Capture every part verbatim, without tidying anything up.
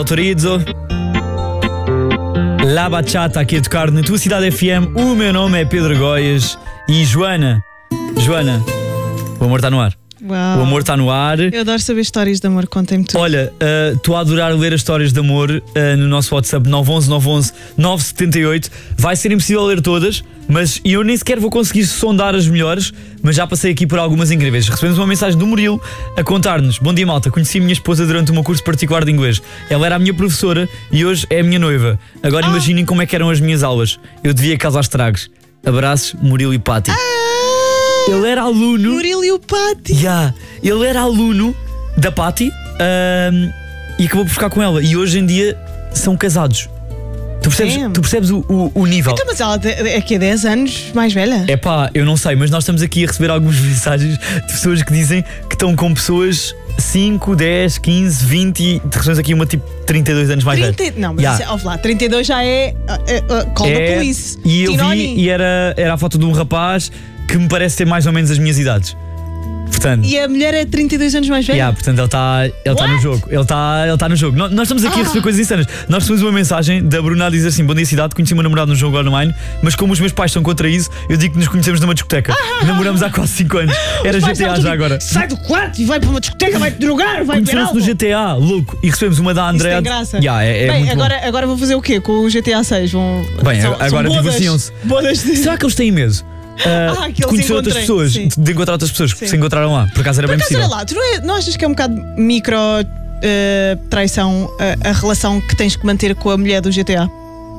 Autorizo. La Bachata aqui a tocar na tua cidade F M. O meu nome é Pedro Goias. E Joana, Joana, o amor está no ar. Uau. O amor está no ar. Eu adoro saber histórias de amor, contem-me tudo. Olha, estou uh, a adorar ler as histórias de amor uh, no nosso WhatsApp nove um um nove um um nove sete oito. Vai ser impossível ler todas, mas eu nem sequer vou conseguir sondar as melhores, mas já passei aqui por algumas incríveis. Recebemos uma mensagem do Murilo a contar-nos: bom dia, malta, conheci a minha esposa durante o meu curso particular de inglês. Ela era a minha professora e hoje é a minha noiva. Agora ah. imaginem como é que eram as minhas aulas. Eu devia causar estragos. Abraços, Murilo e Pati. Ah. Ele era aluno. Murilo e o Pati. Yeah, ele era aluno da Pati um, e acabou por ficar com ela. E hoje em dia são casados. Tu percebes, tu percebes o, o, o nível? Então, mas ela é que é dez anos mais velha? É pá, eu não sei, mas nós estamos aqui a receber algumas mensagens de pessoas que dizem que estão com pessoas cinco, dez, quinze, vinte e recebemos aqui uma tipo trinta e dois anos mais velha. Não, mas yeah. Isso, lá, trinta e dois já é uh, uh, call é, the police. E eu Tinoni. vi e era, era a foto de um rapaz que me parece ter mais ou menos as minhas idades. Portanto, e a mulher é trinta e dois anos mais velha? Yeah, portanto, ele está ele tá no jogo. Ele está ele tá no jogo. Nós, nós estamos aqui ah. a receber coisas insanas. Nós recebemos uma mensagem da Bruna a dizer assim: bom dia, cidade, conheci o meu namorado no jogo online, mas como os meus pais são contra isso, eu digo que nos conhecemos numa discoteca. Ah. Namoramos há quase cinco anos. Era G T A já agora. Sai do quarto e vai para uma discoteca, vai te drogar, vai beber álcool. No G T A, louco. E recebemos uma da Andrea. Isso tem graça. Yeah, é, é Bem, muito agora, bom. agora vou fazer o quê com o G T A seis? Vão... Bem, são, agora divorciam-se. De... Será que eles têm medo? Uh, ah, de conhecer outras pessoas, de, de encontrar outras pessoas que se encontraram lá. Por acaso era Por bem acaso possível. Era lá. Tu não, é, não achas que é um bocado micro uh, traição uh, a relação que tens que manter com a mulher do G T A?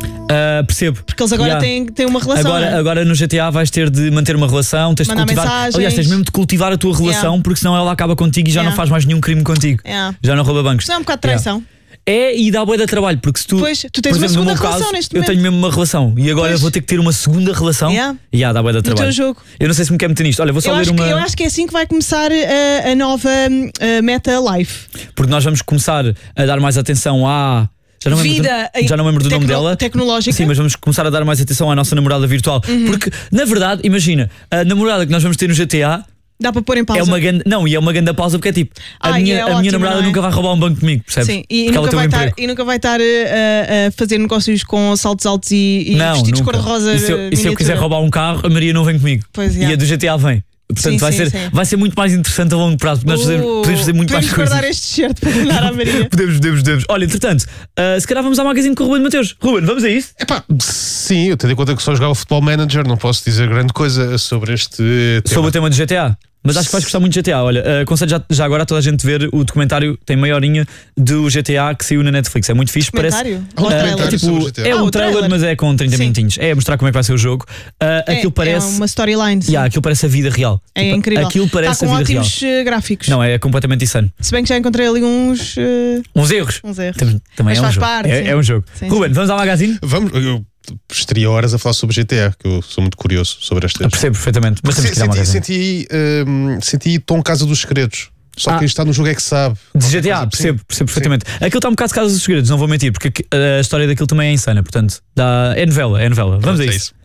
Uh, percebo. Porque eles agora yeah. têm, têm uma relação. Agora, é? agora no G T A vais ter de manter uma relação, tens de cultivar. Mensagens. Aliás, tens mesmo de cultivar a tua relação, yeah. porque senão ela acaba contigo e já yeah. não faz mais nenhum crime contigo. Yeah. Já não rouba bancos. Isso não é um bocado de traição? Yeah. É, e dá bué de trabalho, porque se tu. Pois, tu tens por exemplo, uma segunda no meu relação caso, neste eu momento. tenho mesmo uma relação e agora pois. vou ter que ter uma segunda relação. Yeah. E yeah, dá bué de trabalho. No teu jogo. Eu não sei se me quer meter nisto. Olha, vou só eu ler acho uma. Que, eu acho que é assim que vai começar a, a nova a Meta Life. Porque nós vamos começar a dar mais atenção à. Já não Vida do, já não lembro do tecno, nome dela. Tecnológica. Sim, mas vamos começar a dar mais atenção à nossa namorada virtual. Uhum. Porque, na verdade, imagina, a namorada que nós vamos ter no G T A. Dá para pôr em pausa. É uma ganda, não, e é uma grande pausa porque é tipo, a, ah, minha, é a ótimo, minha namorada é? nunca vai roubar um banco comigo, percebes? Sim, e, e, nunca, vai estar, e nunca vai estar uh, a fazer negócios com saltos altos e, e não, vestidos nunca. cor-de-rosa. E, se eu, e se eu quiser roubar um carro, a Maria não vem comigo. Pois é. E a do G T A vem. Portanto, sim, vai, sim, ser, sim. vai ser muito mais interessante a longo prazo, porque nós uh, fazer, podemos fazer muito mais coisas. Podemos guardar este t-shirt para dar à Maria. podemos, podemos, podemos. Olha, entretanto, uh, se calhar vamos ao magazine com o Ruben Mateus. Ruben, vamos a isso? Epá, sim, eu tendo em conta que só jogava Futebol Manager, não posso dizer grande coisa sobre este tema. Sobre o tema do G T A. Mas acho que vais gostar muito do G T A. Olha, uh, aconselho já, já agora a toda a gente ver o documentário, tem meia horinha do G T A que saiu na Netflix. É muito fixe. Parece, uh, é, tipo, é ah, um trailer, trailer, mas é com trinta sim. minutinhos. É mostrar como é que vai ser o jogo. Uh, é, aquilo parece. É uma storyline. Yeah, aquilo parece a vida real. É tipo, incrível. Aquilo parece Está com a vida ótimos real. gráficos. Não, é completamente insano. Se bem que já encontrei ali uns. Uh... Uns erros. Uns erros. Também, também mas é um faz jogo. parte. É, é um jogo. Sim, Ruben, sim. vamos ao magazine? Vamos. Eu estaria horas a falar sobre G T A, que eu sou muito curioso sobre este. Eu percebo perfeitamente. Mas temos que ir ao magazine. Senti, um, senti Tom Casa dos Segredos. Só ah, quem está no jogo é que sabe. De G T A, percebo, percebo perfeitamente. Sim. Aquilo está um bocado de Casa dos Segredos, não vou mentir, porque a história daquilo também é insana. Portanto, dá... é novela, é novela. Vamos a isso.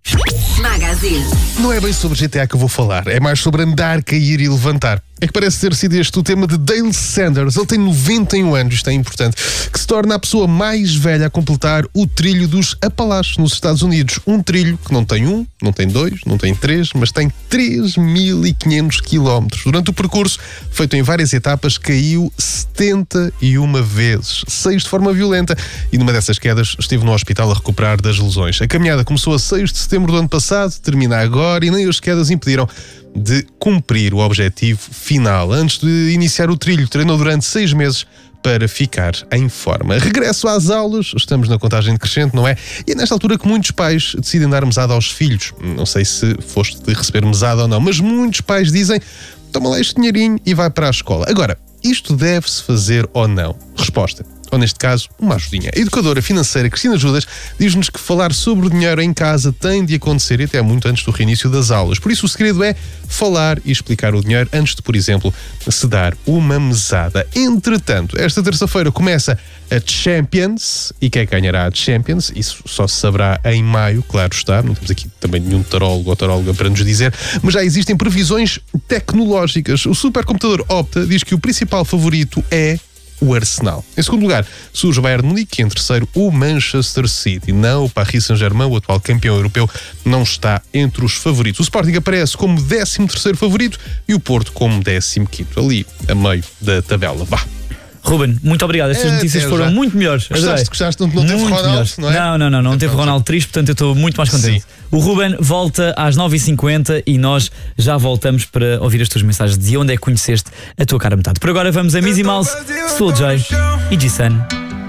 Magazine. Não é bem sobre G T A que eu vou falar, é mais sobre andar, cair e levantar. É que parece ter sido este o tema de Dale Sanders. Ele tem noventa e um anos, isto é importante, que se torna a pessoa mais velha a completar o trilho dos Apalaches nos Estados Unidos. Um trilho que não tem um, não tem dois, não tem três, mas tem três mil e quinhentos quilómetros. Durante o percurso, feito em várias etapas, caiu setenta e uma vezes, seis de forma violenta, e numa dessas quedas esteve no hospital a recuperar das lesões. A caminhada começou a seis de setembro do ano passado, termina agora, e nem as quedas impediram de cumprir o objetivo final. Antes de iniciar o trilho, treinou durante seis meses para ficar em forma. Regresso às aulas, estamos na contagem crescente, não é? E é nesta altura que muitos pais decidem dar mesada aos filhos. Não sei se foste de receber mesada ou não, mas muitos pais dizem: toma lá este dinheirinho e vai para a escola. Agora, isto deve-se fazer ou não? Resposta: ou neste caso, uma ajudinha. A educadora financeira Cristina Judas diz-nos que falar sobre o dinheiro em casa tem de acontecer e até muito antes do reinício das aulas. Por isso o segredo é falar e explicar o dinheiro antes de, por exemplo, se dar uma mesada. Entretanto, esta terça-feira começa a Champions. E quem ganhará a Champions? Isso só se saberá em maio, claro está. Não temos aqui também nenhum tarólogo ou taróloga para nos dizer, mas já existem previsões tecnológicas. O supercomputador Opta diz que o principal favorito é o Arsenal. Em segundo lugar, surge o Bayern Munique, em terceiro, o Manchester City. Não, o Paris Saint-Germain, o atual campeão europeu, não está entre os favoritos. O Sporting aparece como décimo terceiro favorito e o Porto como décimo quinto, ali a meio da tabela. Vá. Ruben, muito obrigado. Estas É, notícias até foram já. muito melhores. Gostaste, Adorei. gostaste, não, não teve Muito Ronaldo, melhores. não é? Não, não, não, não teve Então, Ronaldo triste, portanto eu estou muito mais contente. Sim. O Ruben volta às nove e cinquenta e nós já voltamos para ouvir as tuas mensagens de onde é que conheceste a tua cara metade. Por agora vamos a Missy Mouse, Soul J e G-Sun.